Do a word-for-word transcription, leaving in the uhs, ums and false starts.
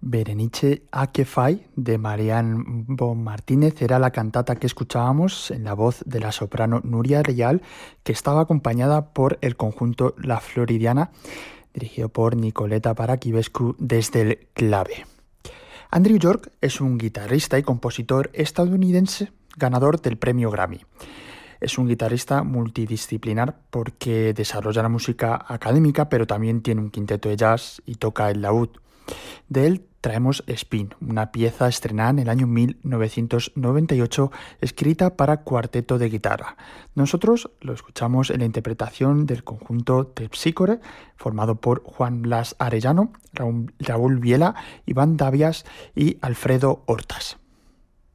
Berenice a que fai de Marian Bon Martínez era la cantata que escuchábamos en la voz de la soprano Nuria Real, que estaba acompañada por el conjunto La Floridiana, dirigido por Nicoleta Paraquivescu desde el clave. Andrew York es un guitarrista y compositor estadounidense ganador del premio Grammy. Es un guitarrista multidisciplinar porque desarrolla la música académica, pero también tiene un quinteto de jazz y toca el laúd. De él traemos Spin, una pieza estrenada en el año mil novecientos noventa y ocho, escrita para cuarteto de guitarra. Nosotros lo escuchamos en la interpretación del conjunto Terpsícore, formado por Juan Blas Arellano, Raúl, Raúl Viela, Iván Davias y Alfredo Hortas.